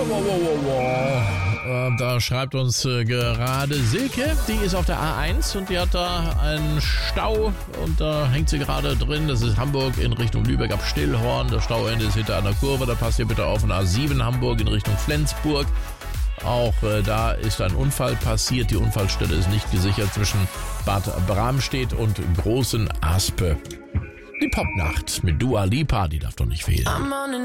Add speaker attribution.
Speaker 1: Da schreibt uns gerade Silke, die ist auf der A1 und die hat da einen Stau und da hängt sie gerade drin. Das ist Hamburg in Richtung Lübeck ab Stillhorn. Das Stauende ist hinter einer Kurve, da passt ihr bitte auf. In A7 Hamburg in Richtung Flensburg. Auch da ist ein Unfall passiert. Die Unfallstelle ist nicht gesichert zwischen Bad Bramstedt und Großen Aspe. Die Popnacht mit Dua Lipa, die darf doch nicht fehlen.